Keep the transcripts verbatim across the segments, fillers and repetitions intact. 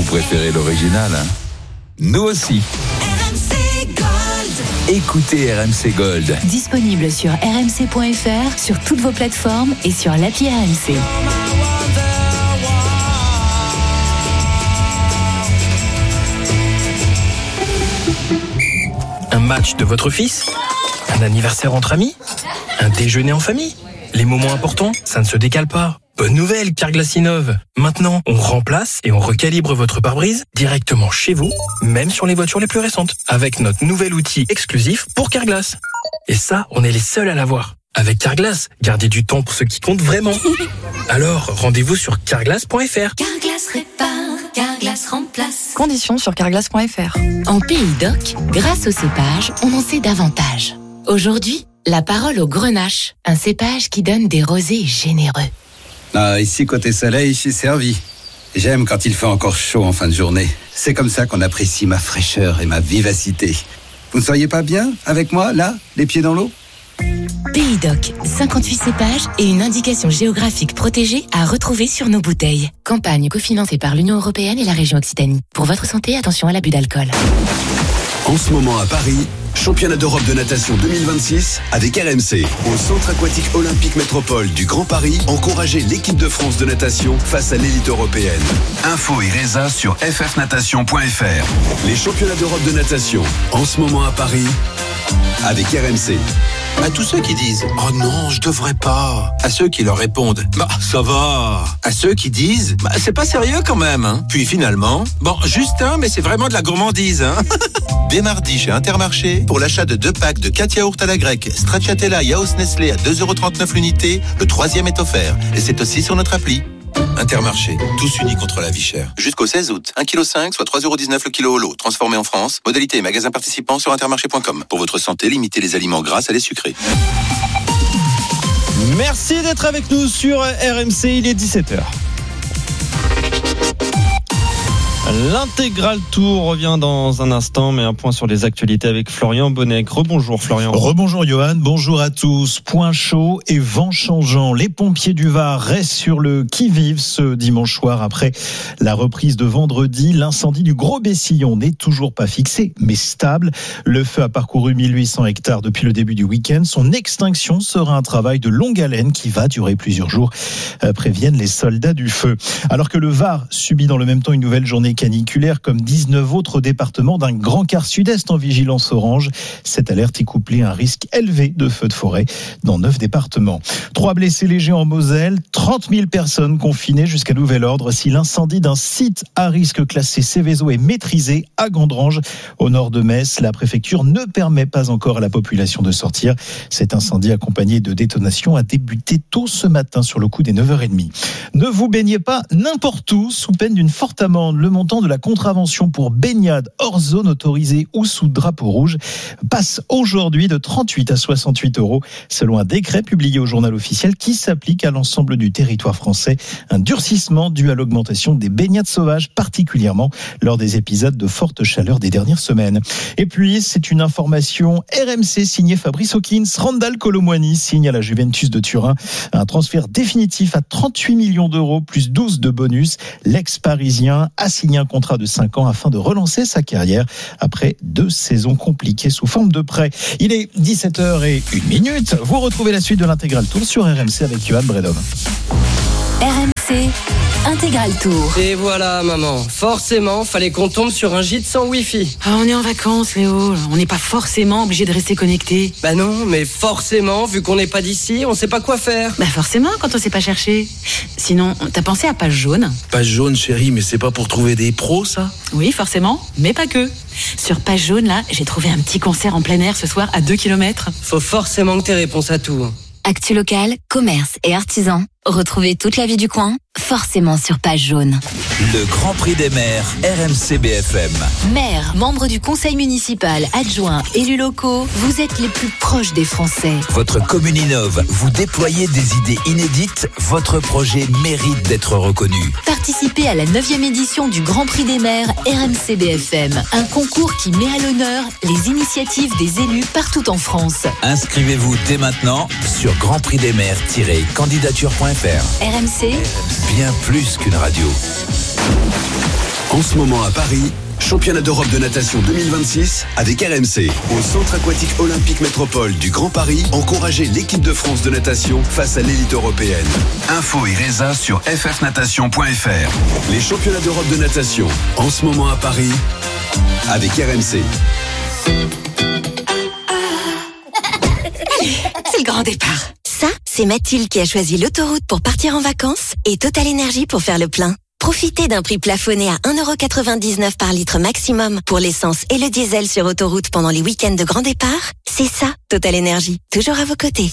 préférez l'original, hein? Nous aussi. R M C Gold. Écoutez R M C Gold. Disponible sur r m c point f r, sur toutes vos plateformes et sur l'appli R M C. Un match de votre fils? Un anniversaire entre amis? Un déjeuner en famille? Les moments importants, ça ne se décale pas. Bonne nouvelle, Carglass innove. Maintenant, on remplace et on recalibre votre pare-brise directement chez vous, même sur les voitures les plus récentes, avec notre nouvel outil exclusif pour Carglass. Et ça, on est les seuls à l'avoir. Avec Carglass, gardez du temps pour ce qui compte vraiment. Alors, rendez-vous sur carglass point f r. Carglass répare, Carglass remplace. Conditions sur carglass point f r. En Pays d'Oc, grâce au cépage, on en sait davantage. Aujourd'hui, la parole au grenache, un cépage qui donne des rosés généreux. Ah, ici, côté soleil, je suis servi. J'aime quand il fait encore chaud en fin de journée. C'est comme ça qu'on apprécie ma fraîcheur et ma vivacité. Vous ne seriez pas bien avec moi, là, les pieds dans l'eau ? Pays d'Oc, cinquante-huit cépages et une indication géographique protégée à retrouver sur nos bouteilles. Campagne cofinancée par l'Union européenne et la région Occitanie. Pour votre santé, attention à l'abus d'alcool. En ce moment à Paris, championnat d'Europe de natation deux mille vingt-six avec R M C. Au Centre aquatique olympique métropole du Grand Paris, encouragez l'équipe de France de natation face à l'élite européenne. Info et résa sur f f natation point f r. Les championnats d'Europe de natation, en ce moment à Paris, avec R M C. À tous ceux qui disent « Oh non, je devrais pas ». À ceux qui leur répondent « Bah, ça va ». À ceux qui disent « Bah, c'est pas sérieux quand même hein ». Puis finalement « Bon, juste un, mais c'est vraiment de la gourmandise hein ». Dès mardi chez Intermarché, pour l'achat de deux packs de quatre yaourts à la grecque, Stracciatella Yaourt Nestlé à deux euros trente-neuf l'unité, le troisième est offert. Et c'est aussi sur notre appli. Intermarché, tous unis contre la vie chère. Jusqu'au seize août, un virgule cinq kilos, soit trois euros dix-neuf le kilo au lot, transformé en France. Modalité et magasins participants sur intermarché point com. Pour votre santé, limitez les aliments gras à les sucrés. Merci d'être avec nous sur R M C, il est dix-sept heures. L'intégral tour revient dans un instant, mais un point sur les actualités avec Florian Bonnec. Rebonjour Florian. Rebonjour Johan, bonjour à tous. Point chaud et vent changeant. Les pompiers du Var restent sur le qui-vive ce dimanche soir après la reprise de vendredi. L'incendie du Gros Bessillon n'est toujours pas fixé, mais stable. Le feu a parcouru mille huit cents hectares depuis le début du week-end. Son extinction sera un travail de longue haleine qui va durer plusieurs jours, préviennent les soldats du feu. Alors que le Var subit dans le même temps une nouvelle journée caniculaire comme dix-neuf autres départements d'un grand quart sud-est en vigilance orange. Cette alerte est couplée à un risque élevé de feux de forêt dans neuf départements. Trois blessés légers en Moselle, trente mille personnes confinées jusqu'à nouvel ordre si l'incendie d'un site à risque classé Céveso est maîtrisé à Gandrange, au nord de Metz. La préfecture ne permet pas encore à la population de sortir. Cet incendie accompagné de détonations a débuté tôt ce matin sur le coup des neuf heures trente. Ne vous baignez pas n'importe où sous peine d'une forte amende. Le montant de la contravention pour baignade hors zone autorisée ou sous drapeau rouge passe aujourd'hui de trente-huit à soixante-huit euros selon un décret publié au journal officiel qui s'applique à l'ensemble du territoire français. Un durcissement dû à l'augmentation des baignades sauvages, particulièrement lors des épisodes de forte chaleur des dernières semaines. Et puis, c'est une information R M C signée Fabrice Hawkins. Randal Kolo Muani signe à la Juventus de Turin un transfert définitif à trente-huit millions d'euros plus douze de bonus. L'ex-parisien a signé un contrat de cinq ans afin de relancer sa carrière après deux saisons compliquées sous forme de prêt. Il est dix-sept heures une minute. Vous retrouvez la suite de l'Intégral Tour sur R M C avec Johan Bredov. R M C Intégral Tour. Et voilà maman, forcément fallait qu'on tombe sur un gîte sans wifi. Ah, on est en vacances Léo, on n'est pas forcément obligé de rester connecté. Bah non, mais forcément, vu qu'on n'est pas d'ici, on sait pas quoi faire. Bah forcément quand on sait pas chercher. Sinon, t'as pensé à Page Jaune? Page Jaune chérie, mais c'est pas pour trouver des pros ça? Oui forcément, mais pas que. Sur Page Jaune là, j'ai trouvé un petit concert en plein air ce soir à deux kilomètres. Faut forcément que t'aies réponse à tout. Actu local, commerce et artisans. Retrouvez toute la vie du coin, forcément sur Page Jaune. Le Grand Prix des maires, R M C B F M. Maires, membres du conseil municipal, adjoints, élus locaux, vous êtes les plus proches des Français. Votre commune innove, vous déployez des idées inédites, votre projet mérite d'être reconnu. Participez à la neuvième édition du Grand Prix des maires R M C B F M, un concours qui met à l'honneur les initiatives des élus partout en France. Inscrivez-vous dès maintenant sur grand prix des maires tiret candidature point f r. R M C, bien plus qu'une radio. En ce moment à Paris, championnat d'Europe de natation deux mille vingt-six avec R M C. Au Centre aquatique olympique métropole du Grand Paris, encouragez l'équipe de France de natation face à l'élite européenne. Info et résa sur f f natation point f r. Les championnats d'Europe de natation, en ce moment à Paris, avec R M C. C'est le grand départ. Ça, c'est Mathilde qui a choisi l'autoroute pour partir en vacances et Total Énergie pour faire le plein. Profitez d'un prix plafonné à un euro quatre-vingt-dix-neuf par litre maximum pour l'essence et le diesel sur autoroute pendant les week-ends de grand départ. C'est ça, Total Énergie, toujours à vos côtés.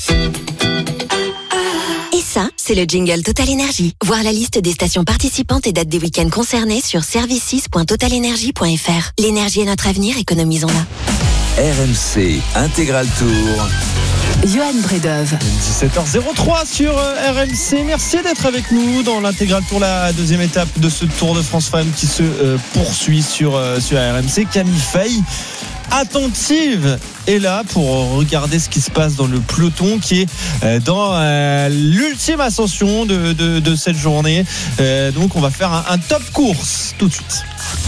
Et ça, c'est le jingle Total Énergie. Voir la liste des stations participantes et dates des week-ends concernés sur services point total énergie point f r. L'énergie est notre avenir, économisons-la. R M C Intégral Tour. Johan Bredov. dix-sept heures zéro trois sur R M C. Merci d'être avec nous dans l'intégral tour, la deuxième étape de ce Tour de France Femmes qui se euh, poursuit sur, euh, sur R M C. Camille Fay, attentive, est là pour regarder ce qui se passe dans le peloton qui est euh, dans euh, l'ultime ascension de, de, de cette journée. Euh, donc on va faire un, un top course tout de suite.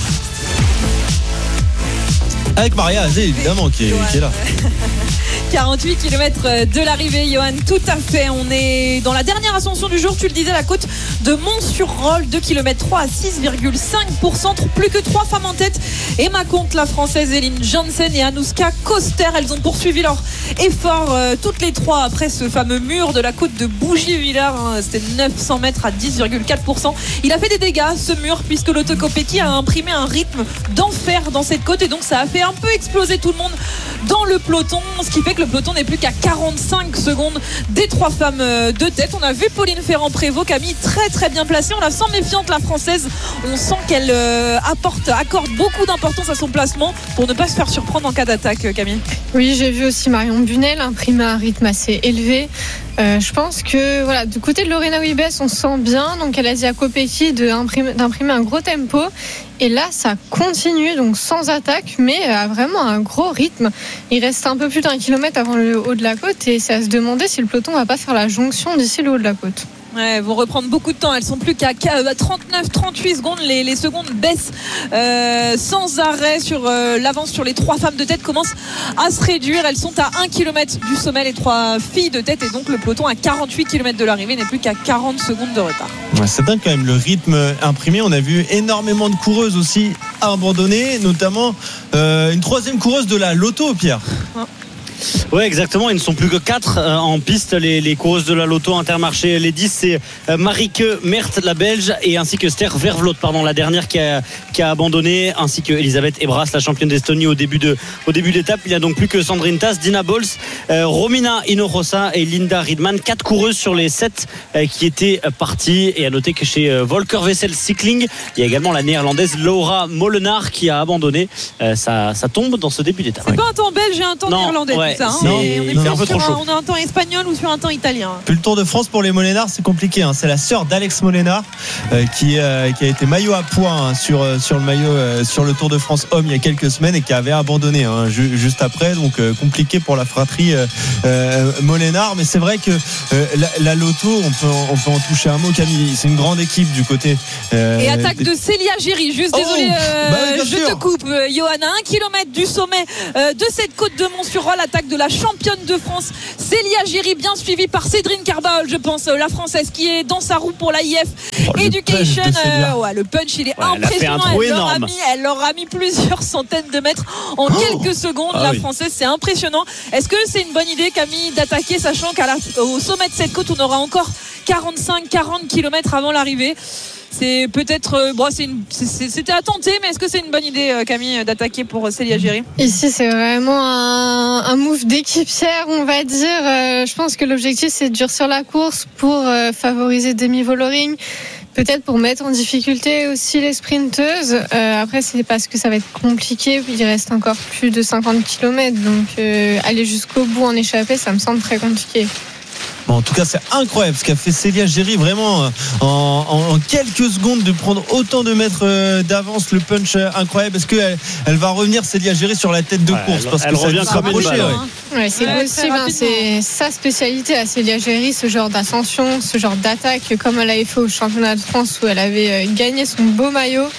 Avec Maria Azé, évidemment, qui est, qui est là. quarante-huit kilomètres de l'arrivée, Johan, tout à fait. On est dans la dernière ascension du jour, tu le disais, la côte de Mont-sur-Rolle, deux kilomètres trois à six virgule cinq pour cent. Plus que trois femmes en tête. Emma Comte, la française, Eline Janssen et Anouska Koster. Elles ont poursuivi leur effort euh, toutes les trois après ce fameux mur de la côte de Bougies-Villars. Hein. C'était neuf cents mètres à dix virgule quatre pour cent. Il a fait des dégâts, ce mur, puisque l'Otto Kopecky a imprimé un rythme d'enfer dans cette côte et donc ça a fait un peu exploser tout le monde dans le peloton, ce qui fait que le peloton n'est plus qu'à quarante-cinq secondes des trois femmes de tête. On a vu Pauline Ferrand-Prévot, Camille, très très bien placée. On la sent méfiante, la française. On sent qu'elle euh, apporte, accorde beaucoup d'importance à son placement pour ne pas se faire surprendre en cas d'attaque, Camille. Oui, j'ai vu aussi Marion Bunel imprimer un rythme assez élevé. Euh, je pense que voilà, du côté de Lorena Wiebes, on sent bien. Donc elle a dit à Kopecky d'imprimer, d'imprimer un gros tempo. Et là, ça continue, donc sans attaque, mais à vraiment un gros rythme. Il reste un peu plus d'un kilomètre avant le haut de la côte et c'est à se demander si le peloton va pas faire la jonction d'ici le haut de la côte. Ouais, vont reprendre beaucoup de temps. Elles sont plus qu'à trente-neuf trente-huit secondes. Les, les secondes baissent euh, sans arrêt. Sur euh, l'avance sur les trois femmes de tête commence à se réduire. Elles sont à un kilomètre du sommet, les trois filles de tête, et donc le peloton à quarante-huit kilomètres de l'arrivée n'est plus qu'à quarante secondes de retard. Ouais, c'est dingue quand même le rythme imprimé. On a vu énormément de coureuses aussi abandonner, notamment euh, une troisième coureuse de la Lotto, Pierre. Ouais. Oui, exactement. Ils ne sont plus que quatre euh, en piste. Les, les coureuses de la Lotto Intermarché, les dix, c'est euh, Marieke Merth, la Belge, et ainsi que Ster Vervloot, pardon, la dernière qui a, qui a abandonné, ainsi que Elisabeth Ebras, la championne d'Estonie au début de, au début d'étape. Il n'y a donc plus que Sandrine Tass, Dina Bols, euh, Romina Hinojosa et Linda Riedman. Quatre coureuses sur les sept euh, qui étaient parties. Et à noter que chez euh, Volker Wessel Cycling, il y a également la néerlandaise Laura Molenaar qui a abandonné. Euh, ça, ça tombe dans ce début d'étape. C'est pas un temps belge et un temps non, néerlandais. Ouais. Ça, hein. Non, on est non, plus un peu sur trop chaud. Un, on a un temps espagnol ou sur un temps italien. Puis le Tour de France pour les Molénard, c'est compliqué. Hein. C'est la sœur d'Alex Molénard euh, qui, euh, qui a été maillot à poids hein, sur, sur le maillot euh, sur le Tour de France homme il y a quelques semaines et qui avait abandonné hein, ju- juste après. Donc euh, compliqué pour la fratrie euh, euh, Molénard. Mais c'est vrai que euh, la, la Lotto, on peut, on peut en toucher un mot, Camille. C'est une grande équipe du côté. Euh, et attaque de Célia Géry. Juste oh, désolé, euh, bah, je sûr. te coupe, euh, Johan. À un kilomètre du sommet euh, de cette côte de Mont-sur-Rolle, attaque de la championne de France Célia Géry, bien suivie par Cédrine Carbaol, je pense, la française qui est dans sa roue pour l'A I F oh, Education. Le, euh, ouais, le punch, il est ouais, impressionnant. Elle, elle, leur a mis, elle leur a mis plusieurs centaines de mètres en oh. quelques secondes. Ah, la oui. française, c'est impressionnant. Est-ce que c'est une bonne idée, Camille, d'attaquer, sachant qu'au sommet de cette côte, on aura encore quarante-cinq quarante kilomètres avant l'arrivée? C'est peut-être euh, bon, c'est une, c'est, c'était à tenter, mais est-ce que c'est une bonne idée, Camille, d'attaquer pour Célia Géry? Ici, c'est vraiment un, un move d'équipière, on va dire. Euh, je pense que l'objectif, c'est de durcir la course pour euh, favoriser Demi Vollering, peut-être pour mettre en difficulté aussi les sprinteuses. Euh, après, c'est parce que ça va être compliqué. Il reste encore plus de cinquante kilomètres, donc euh, aller jusqu'au bout en échappée, ça me semble très compliqué. Bon, en tout cas, c'est incroyable ce qu'a fait Célia Géry, vraiment en, en, en quelques secondes de prendre autant de mètres d'avance, le punch incroyable. Est-ce qu'elle elle va revenir, Célia Géry, sur la tête de ouais, course elle, parce elle que revient ça va se rapprocher. Ouais. Ouais, c'est ouais, possible, hein, c'est sa spécialité à Célia Géry, ce genre d'ascension, ce genre d'attaque, comme elle avait fait au championnat de France où elle avait gagné son beau maillot.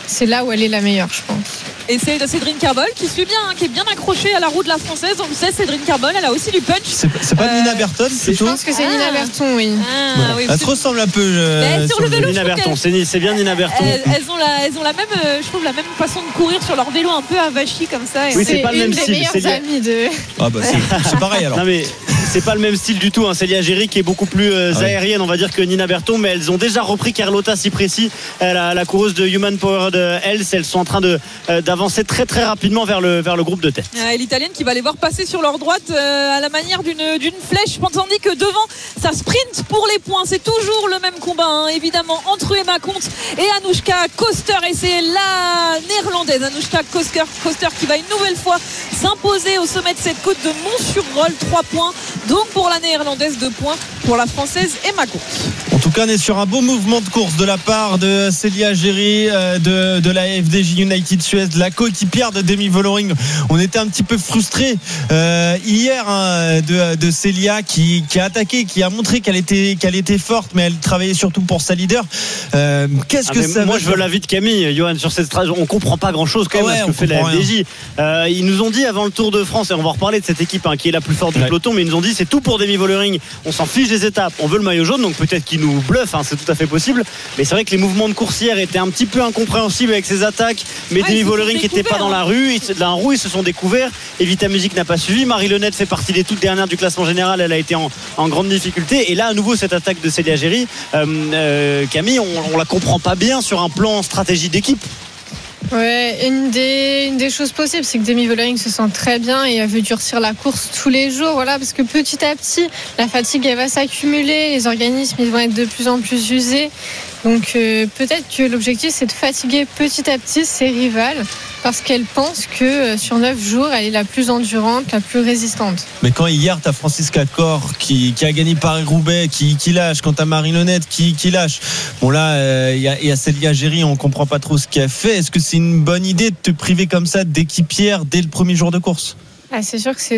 c'est là où elle est la meilleure, je pense. Et c'est Cédrine Carbol qui suit bien, hein, qui est bien accrochée à la roue de la française. On le sait, Cédrine Carbol, elle a aussi du punch. C'est, c'est pas euh, Nina Berton plutôt? Je pense que c'est ah. Nina Berton, oui. Ah, bon. oui Elle se ressemble un peu. Euh, sur, sur le vélo, Nina Berton, c'est, c'est bien Nina Berton. Elles, elles, ont la, elles ont la même, euh, je trouve, la même façon de courir sur leur vélo, un peu avachi comme ça. Et oui, c'est, c'est pas le même style. C'est une de. Ah bah c'est, c'est pareil alors. Non mais c'est pas le même style du tout. Hein. Célia Géry qui est beaucoup plus euh, ah aérienne, on va dire, que Nina Berton, mais elles ont déjà repris Carlotta Cipressi, la, la coureuse de Human Power de Health. Elles sont en train de euh, d'avancer très très rapidement vers le vers le groupe de tête. Et l'italienne qui va les voir passer sur leur droite euh, à la manière d'une, d'une flèche, tandis que devant ça sprint pour les points. C'est toujours le même combat, hein, évidemment, entre Emma Comte et Anoushka Koster, et c'est la néerlandaise Anoushka Koster, Koster qui va une nouvelle fois s'imposer au sommet de cette côte de Mont-sur-Rolle. Trois points donc pour la néerlandaise, deux points pour la française Emma Comte. En tout cas, on est sur un beau mouvement de course de la part de Célia Géry, de, de la F D J United Suez, de la coéquipière de Demi Vollering. On était un petit peu frustrés euh, hier hein, de, de Célia qui, qui a attaqué, qui a montré qu'elle était, qu'elle était forte, mais elle travaillait surtout pour sa leader. Euh, qu'est-ce ah que ça Moi, va je veux l'avis de Camille, Johan, sur cette stratégie. On comprend pas grand-chose quand même ouais, à ce que fait la F D J. Euh, ils nous ont dit avant le Tour de France, et on va en reparler de cette équipe hein, qui est la plus forte du ouais. peloton, mais ils nous ont dit c'est tout pour Demi Vollering. On s'en fiche des étapes, on veut le maillot jaune, donc peut-être qu'ils nous bluffent, hein, c'est tout à fait possible. Mais c'est vrai que les mouvements de coursière étaient un petit peu incompréhensibles avec ces attaques. Mais ouais, Demi Vollering qui n'était pas dans la rue, ils, dans la roue, ils se sont découverts. Evita Music n'a pas suivi. Marie Lenette fait partie des toutes dernières du classement général. Elle a été en, en grande difficulté. Et là, à nouveau, cette attaque de Célia Géry, euh, euh, Camille, on, on la comprend pas bien sur un plan stratégie d'équipe. Ouais, une des, une des choses possibles, c'est que Demi Vollering se sent très bien et elle veut durcir la course tous les jours, voilà, parce que petit à petit, la fatigue elle va s'accumuler, les organismes ils vont être de plus en plus usés. Donc euh, peut-être que l'objectif c'est de fatiguer petit à petit ses rivales parce qu'elle pense que euh, sur neuf jours elle est la plus endurante, la plus résistante. Mais quand hier t'as Francisca Cor qui, qui a gagné Paris-Roubaix, qui, qui lâche, quand t'as Marie Lenette qui, qui lâche, bon là il euh, y, y a Célia Géry, on comprend pas trop ce qu'elle fait. Est-ce que c'est une bonne idée de te priver comme ça d'équipière dès le premier jour de course? Ah, c'est sûr que c'est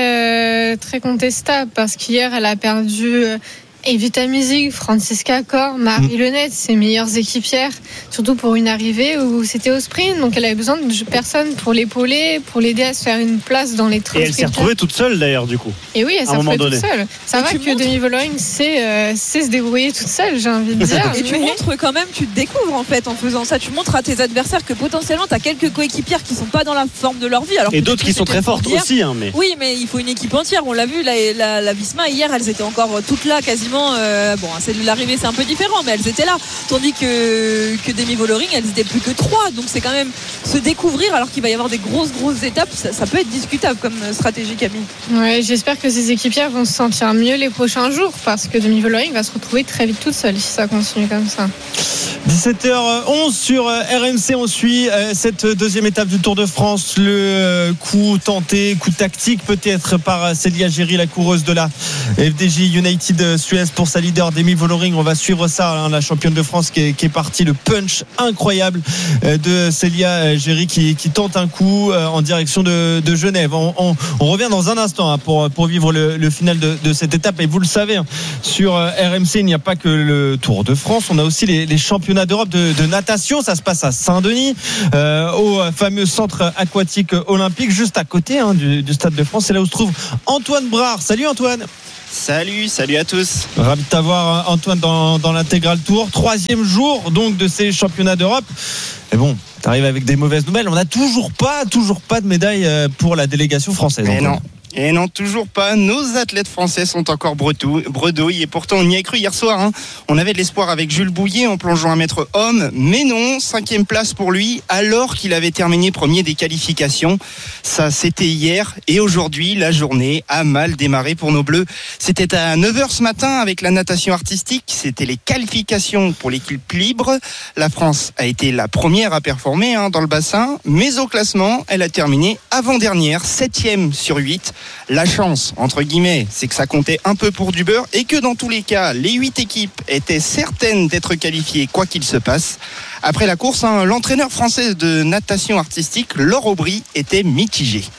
très, très contestable parce qu'hier elle a perdu Evita Music, Francisca Cor, Marie mmh. Lenette, ses meilleures équipières, surtout pour une arrivée où c'était au sprint, donc elle avait besoin de personne pour l'épauler, pour l'aider à se faire une place dans les trains. Et elle s'est retrouvée toute seule d'ailleurs du coup. Et oui, elle s'est retrouvée toute seule. Ça et va que montres... Demi Vollering sait, euh, sait se débrouiller toute seule, j'ai envie de dire. Et tu montres quand même, tu te découvres en fait en faisant ça, tu montres à tes adversaires que potentiellement tu as quelques coéquipières qui sont pas dans la forme de leur vie. Alors et d'autres qui sont très fortes hier. Aussi. Hein, mais... Oui, mais il faut une équipe entière, on l'a vu, la, la, la Visma hier, elles étaient encore toutes là quasiment. Euh, bon, celle de l'arrivée c'est un peu différent, mais elles étaient là, tandis que, que Demi Vollering elles étaient plus que trois, donc c'est quand même se découvrir alors qu'il va y avoir des grosses grosses étapes, ça, ça peut être discutable comme stratégie, Camille. Ouais, j'espère que ces équipières vont se sentir mieux les prochains jours parce que Demi Vollering va se retrouver très vite toute seule si ça continue comme ça. dix-sept heures onze sur R M C, on suit cette deuxième étape du Tour de France, le coup tenté, coup tactique peut-être par Célia Géry, la coureuse de la F D J United Suez pour sa leader Demi Vollering. On va suivre ça, hein, la championne de France qui est, qui est partie, le punch incroyable de Célia Géry qui, qui tente un coup en direction de, de Genève. On, on, on revient dans un instant hein, pour, pour vivre le, le final de, de cette étape, et vous le savez hein, sur R M C il n'y a pas que le Tour de France, on a aussi les, les championnats d'Europe de, de natation. Ça se passe à Saint-Denis euh, au fameux centre aquatique olympique juste à côté hein, du, du Stade de France. C'est là où se trouve Antoine Brard. Salut Antoine. Salut, salut à tous. Ravi de t'avoir Antoine dans, dans l'intégral tour. Troisième jour donc de ces championnats d'Europe. Et bon, t'arrives avec des mauvaises nouvelles. On n'a toujours pas, toujours pas de médaille pour la délégation française. Mais non. Et non, toujours pas. Nos athlètes français sont encore bredouilles. Et pourtant, on y a cru hier soir. Hein. On avait de l'espoir avec Jules Bouillet en plongeant un mètre homme. Mais non, cinquième place pour lui, alors qu'il avait terminé premier des qualifications. Ça, c'était hier. Et aujourd'hui, la journée a mal démarré pour nos Bleus. C'était à neuf heures ce matin avec la natation artistique. C'était les qualifications pour l'équipe libre. La France a été la première à performer hein, dans le bassin. Mais au classement, elle a terminé avant-dernière, septième sur huit. La chance, entre guillemets, c'est que ça comptait un peu pour du beurre et que dans tous les cas, les huit équipes étaient certaines d'être qualifiées quoi qu'il se passe. Après la course, hein, l'entraîneur français de natation artistique, Laure Aubry, était mitigé.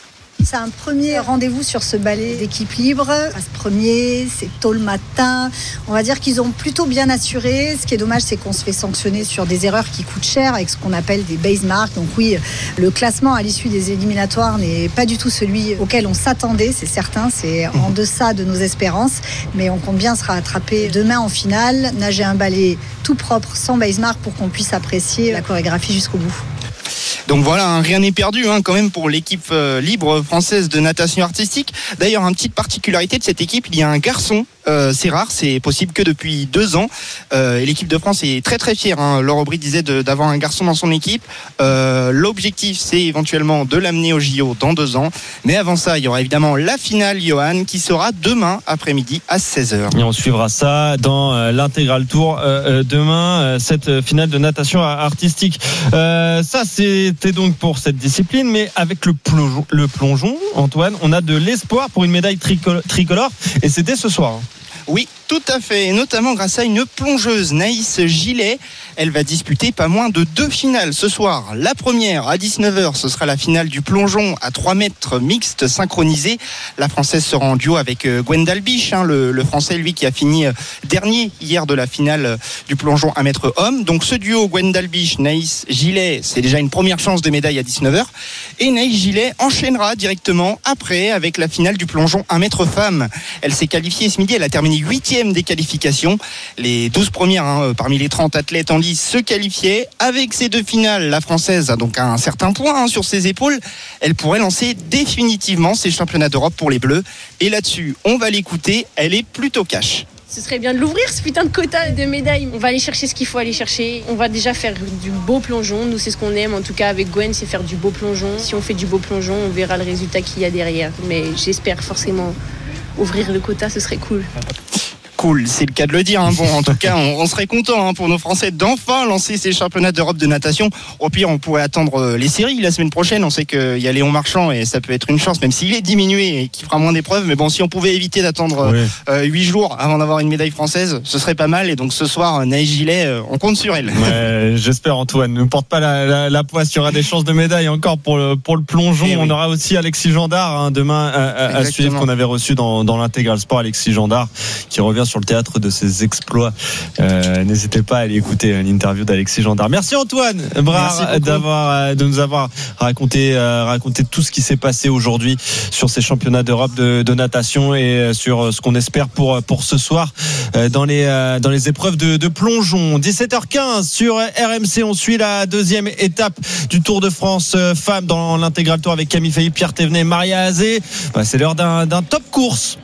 C'est un premier rendez-vous sur ce ballet d'équipe libre. Passe premier, c'est tôt le matin. On va dire qu'ils ont plutôt bien assuré. Ce qui est dommage, c'est qu'on se fait sanctionner sur des erreurs qui coûtent cher avec ce qu'on appelle des base marks. Donc oui, le classement à l'issue des éliminatoires n'est pas du tout celui auquel on s'attendait, c'est certain. C'est en deçà de nos espérances. Mais on compte bien se rattraper demain en finale, nager un ballet tout propre, sans base mark, pour qu'on puisse apprécier la chorégraphie jusqu'au bout. Donc voilà, hein, rien n'est perdu hein, quand même pour l'équipe euh, libre française de natation artistique. D'ailleurs, une petite particularité de cette équipe, il y a un garçon. Euh, c'est rare, c'est possible que depuis deux ans. Euh, et l'équipe de France est très très fière. Hein. Laure Aubry disait de, d'avoir un garçon dans son équipe. Euh, l'objectif, c'est éventuellement de l'amener au J O dans deux ans. Mais avant ça, il y aura évidemment la finale, Johan, qui sera demain après-midi à seize heures. Et on suivra ça dans euh, l'intégral tour euh, euh, demain, euh, cette finale de natation artistique. Euh, ça, c'était donc pour cette discipline. Mais avec le plongeon, le plongeon, Antoine, on a de l'espoir pour une médaille tricol- tricolore. Et c'est dès ce soir. Oui, tout à fait, et notamment grâce à une plongeuse, Naïs Gillet. Elle va disputer pas moins de deux finales ce soir. La première à dix-neuf heures, ce sera la finale du plongeon à trois mètres mixte synchronisé. La Française sera en duo avec Gwen Dalbiche, hein, le, le Français, lui, qui a fini dernier hier de la finale du plongeon un mètre homme. Donc ce duo Gwen Dalbiche, Naïs Gillet, c'est déjà une première chance de médaille à dix-neuf heures. Et Naïs Gillet enchaînera directement après avec la finale du plongeon un mètre femme. Elle s'est qualifiée ce midi, elle a terminé huitième des qualifications. Les douze premières hein, parmi les trente athlètes en lice se qualifiaient. Avec ces deux finales, la Française a donc un certain point hein, sur ses épaules. Elle pourrait lancer définitivement ses championnats d'Europe pour les Bleus. Et là-dessus, on va l'écouter. Elle est plutôt cash. Ce serait bien de l'ouvrir, ce putain de quota de médailles. On va aller chercher ce qu'il faut aller chercher. On va déjà faire du beau plongeon. Nous, c'est ce qu'on aime. En tout cas, avec Gwen, c'est faire du beau plongeon. Si on fait du beau plongeon, on verra le résultat qu'il y a derrière. Mais j'espère forcément ouvrir le quota, ce serait cool. Cool, c'est le cas de le dire. Hein. Bon, en tout cas, on, on serait content hein, pour nos Français d'enfin lancer ces championnats d'Europe de natation. Au pire, on pourrait attendre les séries la semaine prochaine. On sait qu'il y a Léon Marchand et ça peut être une chance, même s'il est diminué et qu'il fera moins d'épreuves. Mais bon, si on pouvait éviter d'attendre huit oui. euh, jours avant d'avoir une médaille française, ce serait pas mal. Et donc ce soir, Naïs Gillet, euh, on compte sur elle. Ouais, j'espère, Antoine. Ne porte pas la, la, la poisse. Il y aura des chances de médaille encore pour le, pour le plongeon. Et on oui. aura aussi Alexis Gendard hein, demain à, à, à suivre, qu'on avait reçu dans, dans l'intégral sport. Alexis Gendard qui revient sur le théâtre de ses exploits. Euh, n'hésitez pas à aller écouter l'interview d'Alexis Gendard. Merci Antoine Brard d'avoir, de nous avoir raconté, euh, raconté tout ce qui s'est passé aujourd'hui sur ces championnats d'Europe de, de natation et sur ce qu'on espère pour, pour ce soir euh, dans, les, euh, dans les épreuves de, de plongeon. dix-sept heures quinze sur R M C. On suit la deuxième étape du Tour de France euh, femmes dans l'intégral tour avec Camille Failly, Pierre Thévenet, Maria Azé. Bah, c'est l'heure d'un, d'un top course.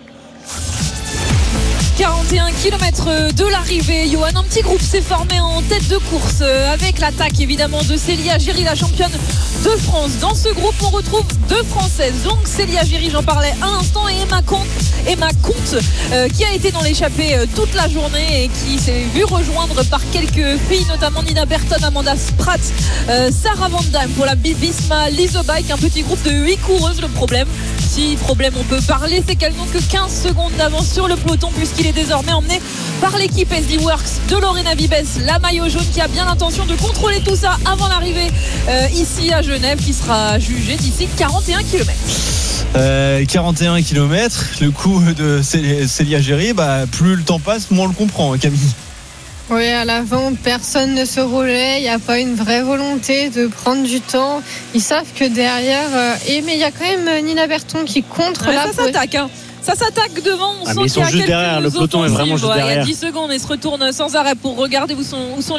quarante et un kilomètres de l'arrivée, Johan, un petit groupe s'est formé en tête de course avec l'attaque évidemment de Célia Géry, la championne de France. Dans ce groupe, on retrouve deux Françaises, donc Célia Géry, j'en parlais à l'instant, et Emma Comte, Emma Comte euh, qui a été dans l'échappée euh, toute la journée et qui s'est vue rejoindre par quelques filles, notamment Nina Berton, Amanda Spratt, euh, Sarah Van Damme pour la Visma Lease Bike, un petit groupe de huit coureuses. Le problème, si problème on peut parler, c'est qu'elles n'ont que quinze secondes d'avance sur le peloton puisqu'il est désormais emmené par l'équipe S D Works de Lorena Vibes, la maillot jaune, qui a bien l'intention de contrôler tout ça avant l'arrivée euh, ici à Genève, qui sera jugée d'ici quarante et un kilomètres. Euh, quarante et un kilomètres, le coup de Célia Géry, bah, plus le temps passe, moins on le comprend, Camille. Oui, à l'avant, personne ne se roulait. Il n'y a pas une vraie volonté de prendre du temps. Ils savent que derrière... Euh, et, mais il y a quand même Nina Berton qui contre ouais, la... Ça s'attaque, hein. Ça s'attaque devant. On ah, sent mais ils sont qu'il y a juste derrière. Le peloton est vraiment juste derrière. Il y a dix secondes et se retourne sans arrêt pour regarder où sont, où sont les